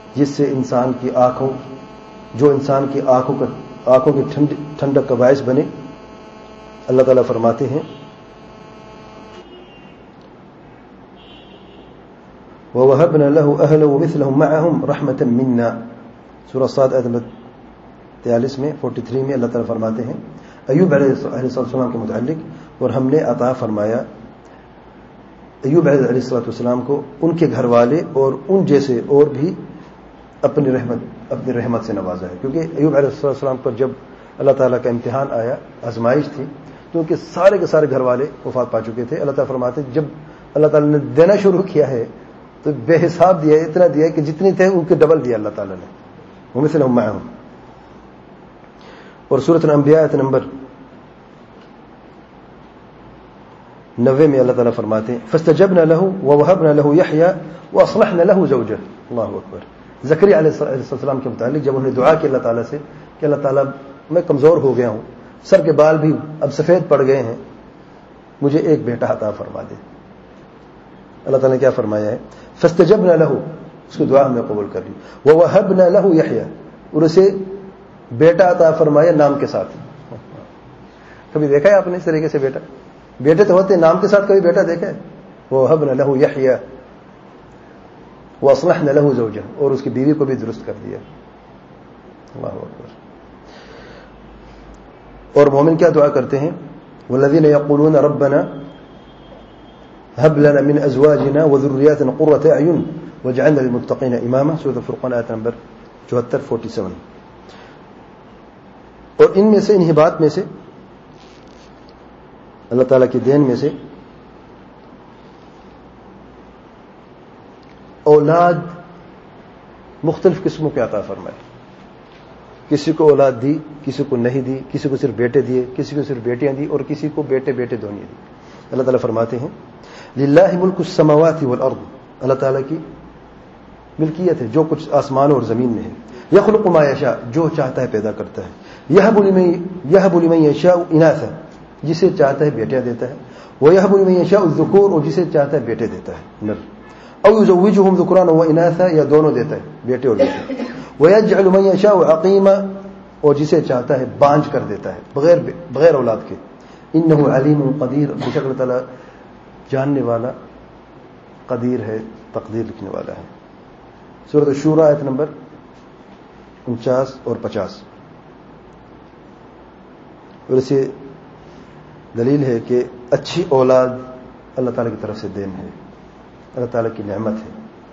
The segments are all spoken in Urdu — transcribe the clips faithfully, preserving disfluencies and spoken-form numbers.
جس سے انسان کی آنکھوں جو انسان کی آنکھوں کا آنکھوں کی ٹھنڈ ٹھنڈک کا باعث بنے. اللہ تعالیٰ فرماتے ہیں وَوَهَبْنَا لَهُ أَهْلَهُ وَمِثْلَهُمْ مَعَهُمْ رَحْمَةً مِنَّا. سورہ صاد آیت نمبر تیالیس میں تینتالیس میں اللہ تعالیٰ فرماتے ہیں ایوب علیہ السلام کے متعلق, اور ہم نے عطا فرمایا ایوب علیہ السلام کو ان کے گھر والے اور ان جیسے اور بھی اپنی رحمت اپنی رحمت سے نوازا ہے. کیونکہ ایوب علیہ السلام پر جب اللہ تعالیٰ کا امتحان آیا, آزمائش تھی, کیونکہ سارے کے سارے گھر والے وفات پا چکے تھے. اللہ تعالیٰ فرماتے جب اللہ تعالیٰ نے دینا شروع کیا ہے تو بے حساب دیا, اتنا دیا کہ جتنی تھے ان کے ڈبل دیا اللہ تعالیٰ نے. وَمِثْلَهُمْ مَعَهُمْ. اور سورۃ الانبیاء آیت نمبر نوے میں اللہ تعالیٰ فرماتے ہیں فَاسْتَجَبْنَا لَهُ وَوَهَبْنَا لَهُ يَحْيَىٰ وَأَصْلَحْنَا لَهُ زَوْجَهُ. اللہ اکبر. زکریا علیہ السلام کے متعلق جب انہوں نے دعا کی اللہ تعالیٰ سے کہ اللہ تعالیٰ میں کمزور ہو گیا ہوں, سر کے بال بھی اب سفید پڑ گئے ہیں, مجھے ایک بیٹا عطا فرما دے. اللہ تعالیٰ نے کیا فرمایا ہے فَاسْتَجَبْنَا لَهُ, اس کی دعا ہم نے قبول کر لی. وَوَهَبْنَا لَهُ يَحْيَىٰ, اور اسے بیٹا عطا فرمایا نام کے ساتھ. کبھی دیکھا ہے آپ نے اس طریقے سے بیٹا؟ بیٹے تو ہوتے ہیں, نام کے ساتھ کبھی بیٹا دیکھا ہے؟ وَوَهَبْنَا لَهُ يَحْيَىٰ وَأَصْلَحْنَا لَهُ زَوْجَهُ, اور اس کی بیوی کو بھی درست کر دیا. اللہ اکبر. اور مومن کیا دعا کرتے ہیں وَالَّذِينَ يَقُولُونَ رَبَّنَا هَبْ لَنَا مِنْ أَزْوَاجِنَا وَذُرِّيَّاتِنَا قُرَّةَ أَعْيُنٍ وَاجْعَلْنَا لِلْمُتَّقِينَ إِمَامًا. سورۃ الفرقان آیت نمبر چوہتر فورٹی سیون. اور ان میں سے ان ہبات میں سے اللہ تعالیٰ کی دین میں سے اولاد مختلف قسموں کے عطا فرمائے. کسی کو اولاد دی, کسی کو نہیں دی, کسی کو صرف بیٹے دیے, کسی کو صرف بیٹیاں دی, اور کسی کو بیٹے بیٹے دونوں دی. اللہ تعالیٰ فرماتے ہیں للہ ملک السماوات والارض, اللہ تعالیٰ کی ملکیت ہے جو کچھ آسمان اور زمین میں ہے. یخلق ما یشاء, جو چاہتا ہے پیدا کرتا ہے. یہب لمن یہب لمن یشاء اناثا, جسے چاہتا ہے بیٹیاں دیتا ہے. ویہب لمن یشاء الذکور, اور جسے چاہتا ہے بیٹے دیتا ہے نر. او یزوجہم ذکرانا واناثا, یا دونوں دیتا ہے بیٹے اور بیٹے. ویجعل من یشاء عقیما, اور جسے چاہتا ہے بانجھ کر دیتا ہے بغیر بغیر اولاد کے. انہ علیم قدیر, بے شک اللہ تعالیٰ جاننے والا قدیر ہے, تقدیر لکھنے والا ہے. سورۃ الشورى آیت نمبر انچاس اور پچاس. اور اسے دلیل ہے کہ اچھی اولاد اللہ تعالیٰ کی طرف سے دین ہے, اللہ تعالیٰ کی نعمت ہے.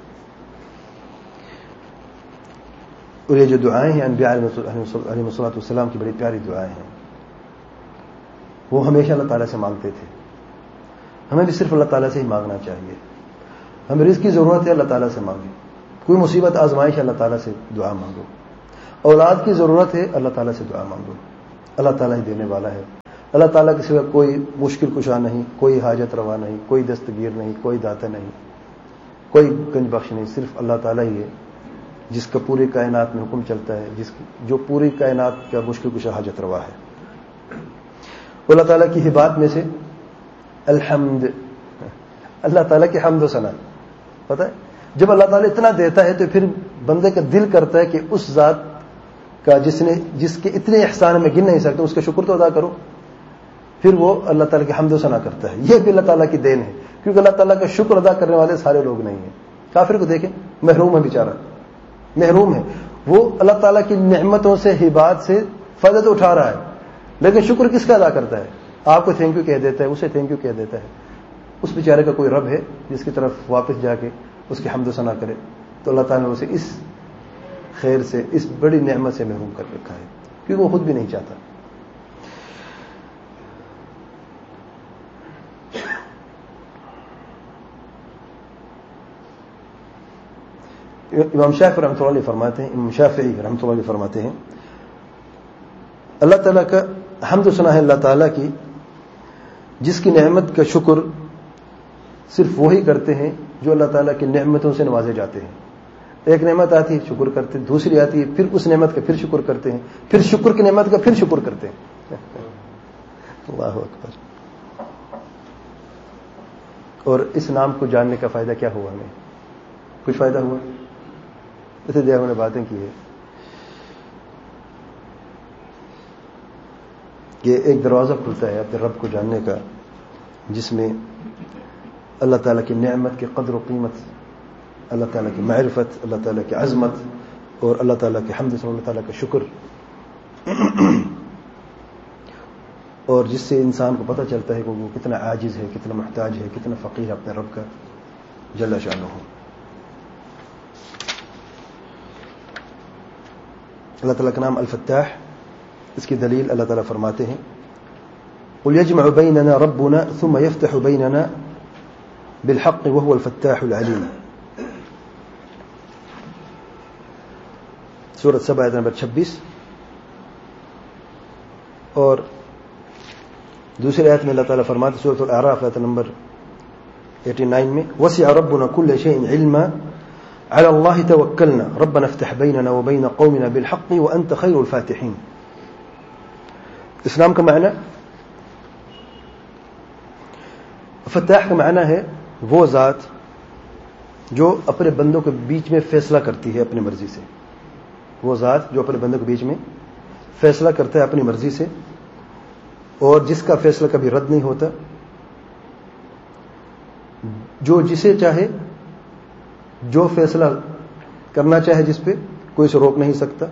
اور یہ جو دعائیں ہیں انبیاء علیہ السلام کی بڑی پیاری دعائیں ہیں, وہ ہمیشہ اللہ تعالیٰ سے مانگتے تھے. ہمیں بھی صرف اللہ تعالیٰ سے ہی مانگنا چاہیے. ہمیں رزق کی ضرورت ہے, اللہ تعالیٰ سے مانگیں. کوئی مصیبت آزمائش, اللہ تعالیٰ سے دعا مانگو. اولاد کی ضرورت ہے, اللہ تعالیٰ سے دعا مانگو. اللہ تعالیٰ ہی دینے والا ہے. اللہ تعالیٰ کے سوا کوئی مشکل کشا نہیں, کوئی حاجت روا نہیں, کوئی دستگیر نہیں, کوئی داتا نہیں, کوئی گنج بخش نہیں. صرف اللہ تعالیٰ ہی ہے جس کا پوری کائنات میں حکم چلتا ہے, جس جو پوری کائنات کا مشکل کشا حاجت روا ہے. اللہ تعالیٰ کی ہبات میں سے الحمد, اللہ تعالیٰ کی حمد و ثنا. پتہ ہے جب اللہ تعالیٰ اتنا دیتا ہے تو پھر بندے کا دل کرتا ہے کہ اس ذات کا جس نے جس کے اتنے احسان میں گن نہیں سکتے, اس کا شکر تو ادا کرو. پھر وہ اللہ تعالیٰ کی حمد و ثنا کرتا ہے. یہ بھی اللہ تعالیٰ کی دین ہے, کیونکہ اللہ تعالیٰ کا شکر ادا کرنے والے سارے لوگ نہیں ہیں. کافر کو دیکھیں, محروم ہے بیچارہ, محروم ہے. وہ اللہ تعالیٰ کی نعمتوں سے, ہبات سے فائدہ تو اٹھا رہا ہے, لیکن شکر کس کا ادا کرتا ہے؟ آپ کو تھینک یو کہہ دیتا ہے, اسے تھینک یو کہہ دیتا ہے. اس بیچارے کا کوئی رب ہے جس کی طرف واپس جا کے اس کی حمد و ثنا کرے, تو اللہ تعالیٰ نے اسے اس خیر سے, اس بڑی نعمت سے محروم کر رکھا ہے, کیونکہ وہ خود بھی نہیں چاہتا. امام شافعی رحمۃ اللہ علیہ فرماتے ہیں امام شافعی رحمۃ اللہ علیہ فرماتے ہیں اللہ تعالیٰ کا حمد و ثنا ہے اللہ تعالیٰ کی جس کی نعمت کا شکر صرف وہی کرتے ہیں جو اللہ تعالیٰ کی نعمتوں سے نوازے جاتے ہیں. ایک نعمت آتی ہے شکر کرتے, دوسری آتی ہے پھر اس نعمت کا پھر شکر کرتے ہیں, پھر شکر کی نعمت کا پھر شکر کرتے ہیں. اللہ اکبر. اور اس نام کو جاننے کا فائدہ کیا ہوا؟ ہمیں کچھ فائدہ ہوا؟ ایسے دیا ہم نے باتیں کی ہے کہ ایک دروازہ کھلتا ہے اپنے رب کو جاننے کا، جس میں اللہ تعالیٰ کی نعمت کی قدر و قیمت، اللہ تعالیٰ کی معرفت، اللہ تعالیٰ کی عظمت اور اللہ تعالیٰ کی حمد سے اللہ تعالیٰ کا شکر، اور جس سے انسان کو پتہ چلتا ہے کہ وہ کتنا عاجز ہے، کتنا محتاج ہے، کتنا فقیر ہے اپنے رب کا جل شانہ. اللہ تعالیٰ کا نام الفتاح، اس کی دلیل اللہ تعالیٰ فرماتے ہیں قل يجمع بيننا ربنا ثم يفتح بيننا بالحق وهو الفتاح العليم. سورۃ سبا آیت نمبر چھبیس. اور دوسری آیت میں اللہ تعالیٰ فرماتے سورۃ الاعراف آیت نمبر نناسی میں وسع ربنا كل شيء علما على الله توكلنا ربنا افتح بيننا وبين قومنا بالحق وانت خير الفاتحين. اسلام کا معنی، فتاح کا معنی ہے وہ ذات جو اپنے بندوں کے بیچ میں فیصلہ کرتی ہے اپنی مرضی سے. وہ ذات جو اپنے بندوں کے بیچ میں فیصلہ کرتا ہے اپنی مرضی سے، اور جس کا فیصلہ کبھی رد نہیں ہوتا، جو جسے چاہے جو فیصلہ کرنا چاہے جس پہ کوئی اسے روک نہیں سکتا.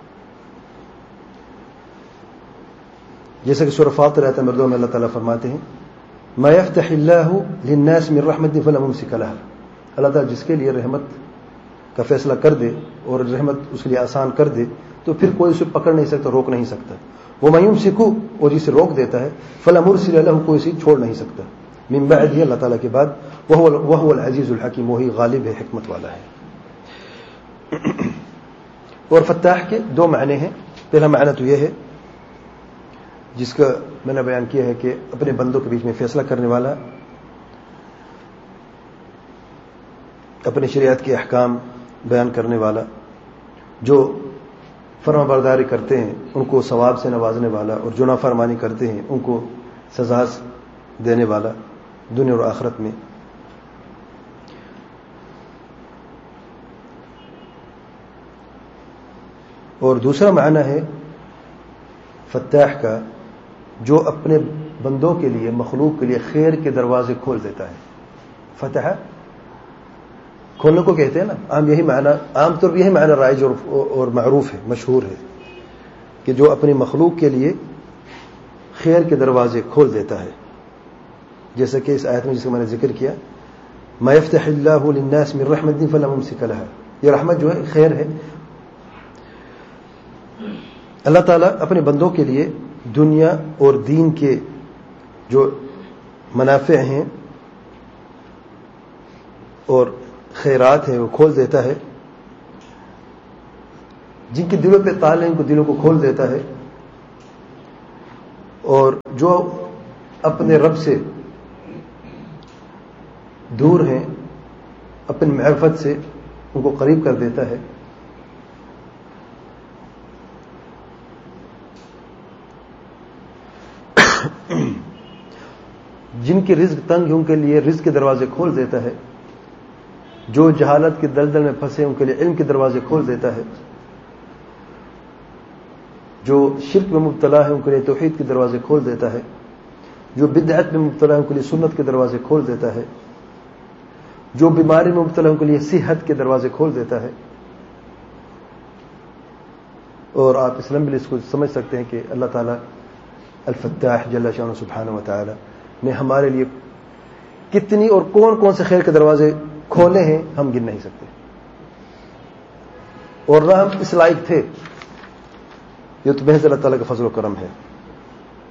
جیسا کہ سورہ فاطر آیت نمبر دو میں اللہ تعالیٰ فرماتے ہیں ما يفتح الله للناس من رحمة فلا ممسك لها. اللہ تعالیٰ جس کے لیے رحمت کا فیصلہ کر دے اور رحمت اس کے لیے آسان کر دے تو پھر کوئی اسے پکڑ نہیں سکتا، روک نہیں سکتا. وما يمسك، اور جسے روک دیتا ہے فلا مرسل له، کوئی اسے چھوڑ نہیں سکتا. من بعد، اللہ تعالیٰ کے بعد وهو وهو العزیز الحکیم، وہی غالب ہے، حکمت والا ہے. اور فتاح کے دو معنی ہیں. پہلا معنی تو یہ ہے جس کا میں نے بیان کیا ہے کہ اپنے بندوں کے بیچ میں فیصلہ کرنے والا، اپنی شریعت کے احکام بیان کرنے والا، جو فرما برداری کرتے ہیں ان کو ثواب سے نوازنے والا، اور جو نافرمانی کرتے ہیں ان کو سزا دینے والا دنیا اور آخرت میں. اور دوسرا معنی ہے فتاح کا جو اپنے بندوں کے لیے، مخلوق کے لیے خیر کے دروازے کھول دیتا ہے. فتح کھولنے کو کہتے ہیں نا. عام یہی معنی، عام طور پر یہی معنی رائج اور معروف ہے، مشہور ہے کہ جو اپنی مخلوق کے لیے خیر کے دروازے کھول دیتا ہے. جیسا کہ اس آیت میں جس کا میں نے ذکر کیا ما يفتح الله للناس من رحمة فلا ممسك لها. یہ رحمت جو ہے خیر ہے. اللہ تعالیٰ اپنے بندوں کے لیے دنیا اور دین کے جو منافع ہیں اور خیرات ہیں وہ کھول دیتا ہے. جن کے دلوں پہ تالے ہیں ان کو دلوں کو کھول دیتا ہے، اور جو اپنے رب سے دور ہیں اپنی معرفت سے ان کو قریب کر دیتا ہے. جن کی رزق تنگ ہے ان کے لیے رزق کے دروازے کھول دیتا ہے. جو جہالت کے دلدل میں پھنسے ان کے لیے علم کے دروازے کھول دیتا ہے. جو شرک میں مبتلا ہے ان کے لیے توحید کے دروازے کھول دیتا ہے. جو بدعت میں مبتلا ہے ان کے لیے سنت کے دروازے کھول دیتا ہے. جو بیماری میں مبتلا ہے ان کے لیے صحت کے دروازے کھول دیتا ہے. اور آپ اسلام بھی اس کو سمجھ سکتے ہیں کہ اللہ تعالیٰ الفتاح جل شانہ سبحانہ و تعالی نے ہمارے لیے کتنی اور کون کون سے خیر کے دروازے کھولے ہیں ہم گن نہیں سکتے. اور نہ ہم اس لائق تھے. یہ تو محض اللہ تعالیٰ کا فضل و کرم ہے.